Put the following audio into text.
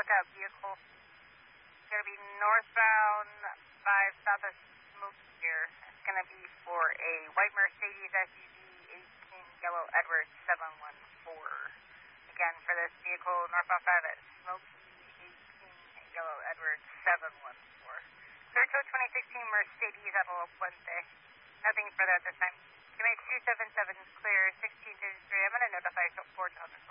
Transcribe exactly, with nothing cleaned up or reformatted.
lookout vehicle. It's going to be northbound five south of Smoky here. It's going to be for a white Mercedes S U V eighteen yellow Edwards seven one four. Again, for this vehicle, northbound five at Smoky eighteen yellow Edwards seven one four. Clear code twenty sixteen Mercedes at La Puente. Nothing further at this time. Estimated two seven seven, clear sixteen thirty-three. I'm going to notify Fort Johnson.